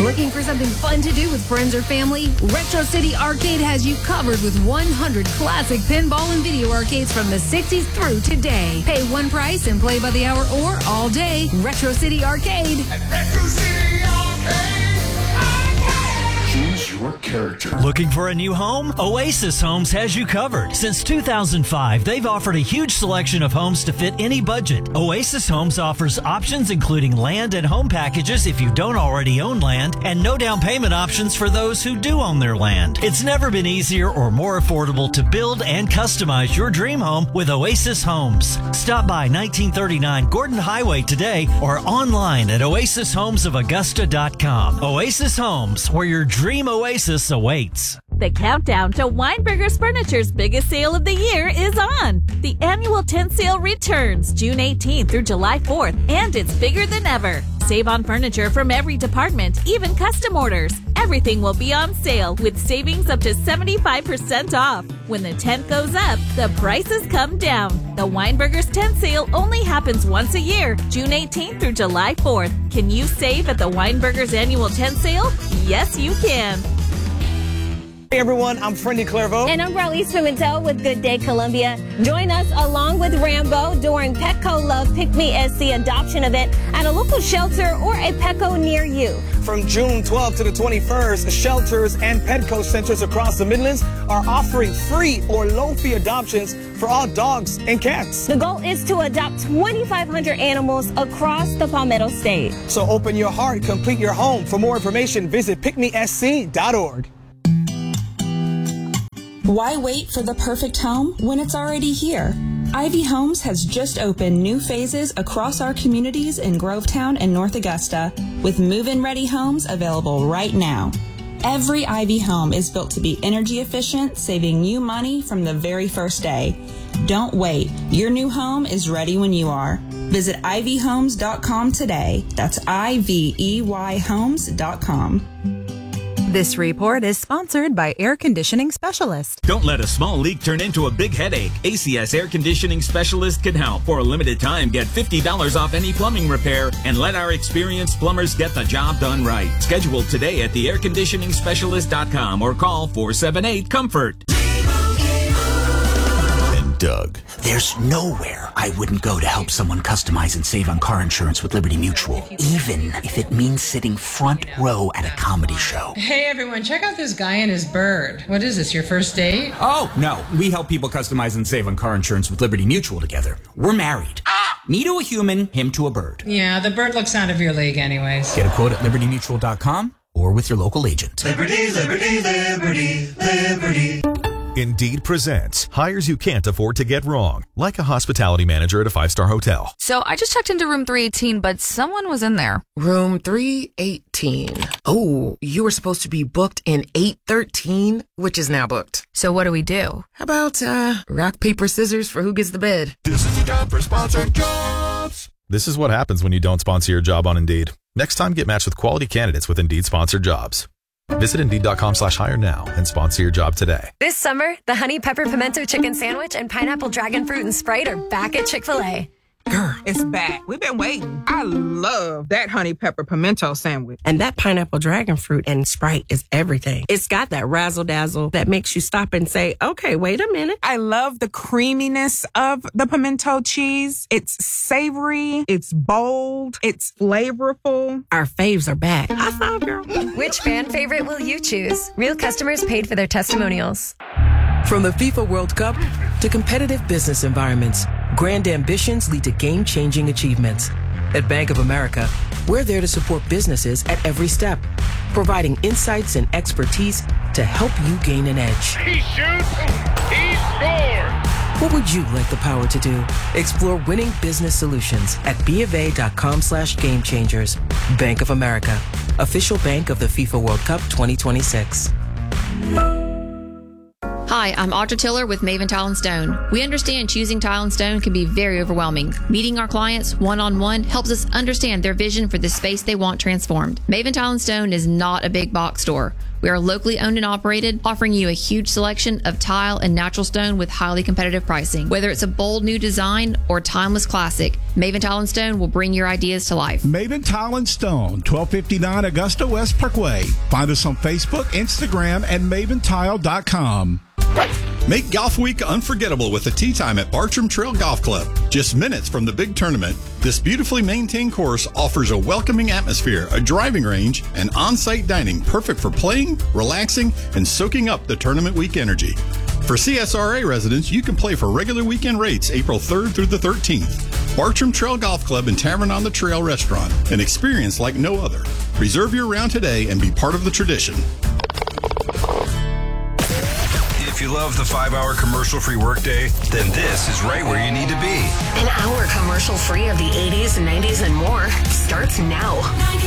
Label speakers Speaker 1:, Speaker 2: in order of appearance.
Speaker 1: Looking for something fun to do with friends or family? Retro City Arcade has you covered with 100 classic pinball and video arcades from the 60s through today. Pay one price and play by the hour or all day. Retro City Arcade.
Speaker 2: Retro City Arcade. Choose your character.
Speaker 3: Looking for a new home? Oasis Homes has you covered. Since 2005, they've offered a huge selection of homes to fit any budget. Oasis Homes offers options including land and home packages if you don't already own land, and no down payment options for those who do own their land. It's never been easier or more affordable to build and customize your dream home with Oasis Homes. Stop by 1939 Gordon Highway today or online at oasishomesofaugusta.com. Oasis Homes, where your dream oasis awaits.
Speaker 4: The countdown to Weinberger's Furniture's biggest sale of the year is on. The annual tent sale returns June 18th through July 4th, and it's bigger than ever. Save on furniture from every department, even custom orders. Everything will be on sale with savings up to 75% off. When the tent goes up, the prices come down. The Weinberger's tent sale only happens once a year, June 18th through July 4th. Can you save at the Weinberger's annual tent sale? Yes, you can.
Speaker 5: Hey everyone, I'm Freddie Clairvaux.
Speaker 6: And I'm Raulise Pimentel with Good Day Columbia. Join us along with Rambo during Petco Love Pick Me SC adoption event at a local shelter or a Petco near you.
Speaker 5: From June 12th to the 21st, shelters and Petco centers across the Midlands are offering free or low-fee adoptions for all dogs and cats.
Speaker 6: The goal is to adopt 2,500 animals across the Palmetto State.
Speaker 5: So open your heart, complete your home. For more information, visit pickmesc.org.
Speaker 7: Why wait for the perfect home when it's already here? Ivy Homes has just opened new phases across our communities in Grovetown and North Augusta, with move-in ready homes available right now. Every Ivy home is built to be energy efficient, saving you money from the very first day. Don't wait. Your new home is ready when you are. Visit ivyhomes.com today. That's IVEYhomes.com.
Speaker 8: This report is sponsored by Air Conditioning Specialist.
Speaker 9: Don't let a small leak turn into a big headache. ACS Air Conditioning Specialist can help. For a limited time, get $50 off any plumbing repair and let our experienced plumbers get the job done right. Schedule today at theairconditioningspecialist.com or call 478-COMFORT.
Speaker 10: Doug. There's nowhere I wouldn't go to help someone customize and save on car insurance with Liberty Mutual, even if it means sitting front row at a comedy show.
Speaker 11: Hey everyone, check out this guy and his bird. What is this, your first date?
Speaker 10: Oh, no. We help people customize and save on car insurance with Liberty Mutual together. We're married. Me to a human, him to a bird.
Speaker 11: Yeah, the bird looks out of your league anyways.
Speaker 10: Get a quote at libertymutual.com or with your local agent.
Speaker 2: Liberty, liberty, liberty, liberty.
Speaker 12: Indeed presents hires you can't afford to get wrong, like a hospitality manager at a 5-star hotel.
Speaker 13: So I just checked into room 318, but someone was in there.
Speaker 14: Room 318. Oh, you were supposed to be booked in 813, which is now booked.
Speaker 13: So what do we do?
Speaker 14: How about rock, paper, scissors for who gets the bed?
Speaker 2: This is the time for sponsored jobs.
Speaker 12: This is what happens when you don't sponsor your job on Indeed. Next time, get matched with quality candidates with Indeed sponsored jobs. Visit Indeed.com/hire now and sponsor your job today.
Speaker 15: This summer, the Honey Pepper Pimento Chicken Sandwich and Pineapple Dragon Fruit and Sprite are back at Chick-fil-A.
Speaker 16: Girl, it's back. We've been waiting. I love that honey pepper pimento sandwich.
Speaker 17: And that pineapple dragon fruit and Sprite is everything. It's got that razzle dazzle that makes you stop and say, okay, wait a minute.
Speaker 16: I love the creaminess of the pimento cheese. It's savory. It's bold. It's flavorful.
Speaker 17: Our faves are back. High five, girl.
Speaker 15: Which fan favorite will you choose? Real customers paid for their testimonials.
Speaker 18: From the FIFA World Cup to competitive business environments, grand ambitions lead to game-changing achievements. At Bank of America, we're there to support businesses at every step, providing insights and expertise to help you gain an edge.
Speaker 2: He shoots, he scores!
Speaker 18: What would you like the power to do? Explore winning business solutions at BofA.com/gamechangers. Bank of America, official bank of the FIFA World Cup 2026.
Speaker 19: Hi, I'm Audra Tiller with Maven Tile & Stone. We understand choosing Tile & Stone can be very overwhelming. Meeting our clients one-on-one helps us understand their vision for the space they want transformed. Maven Tile & Stone is not a big box store. We are locally owned and operated, offering you a huge selection of tile and natural stone with highly competitive pricing. Whether it's a bold new design or timeless classic, Maven Tile and Stone will bring your ideas to life.
Speaker 20: Maven Tile and Stone, 1259 Augusta West Parkway. Find us on Facebook, Instagram, and maventile.com.
Speaker 21: Make Golf Week unforgettable with a tee time at Bartram Trail Golf Club. Just minutes from the big tournament, this beautifully maintained course offers a welcoming atmosphere, a driving range, and on-site dining perfect for playing, relaxing, and soaking up the tournament week energy. For CSRA residents, you can play for regular weekend rates April 3rd through the 13th. Bartram Trail Golf Club and Tavern on the Trail restaurant, an experience like no other. Reserve your round today and be part of the tradition.
Speaker 22: If you love the 5-hour commercial-free workday, then this is right where you need to be.
Speaker 15: An hour commercial-free of the 80s, 90s, and more starts now.